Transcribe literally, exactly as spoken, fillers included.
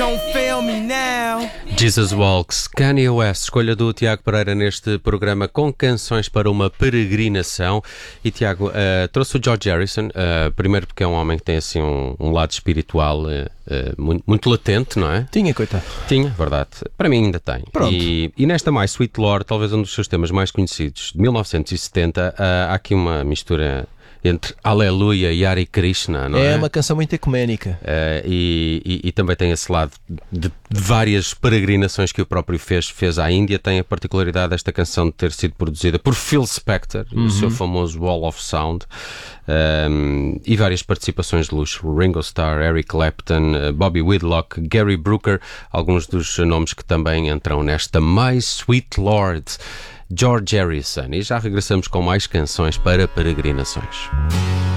don't fail me now. Jesus Walks, Kanye West, escolha do Tiago Pereira neste programa com canções para uma peregrinação. E Tiago, uh, trouxe o George Harrison, uh, primeiro porque é um homem que tem assim um, um lado espiritual uh, uh, muito, muito latente, não é? Tinha, coitado. Tinha, verdade. Para mim ainda tem. Pronto. E, e nesta My Sweet Lord, talvez um dos seus temas mais conhecidos, de mil novecentos e setenta, uh, há aqui uma mistura entre Aleluia e Hare Krishna, não é? É uma canção muito ecuménica. Uh, e, e, e também tem esse lado de, de várias peregrinações que o próprio fez, fez à Índia. Tem a particularidade desta canção de ter sido produzida por Phil Spector, uhum. o seu famoso Wall of Sound, um, e várias participações de luxo. Ringo Starr, Eric Clapton, Bobby Whitlock, Gary Brooker, alguns dos nomes que também entram nesta My Sweet Lord, George Harrison. E já regressamos com mais canções para peregrinações.